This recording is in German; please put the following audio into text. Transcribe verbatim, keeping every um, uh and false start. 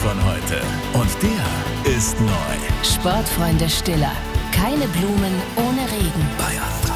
von heute. Und der ist neu. Sportfreunde Stiller. Keine Blumen ohne Regen. Bayern drei.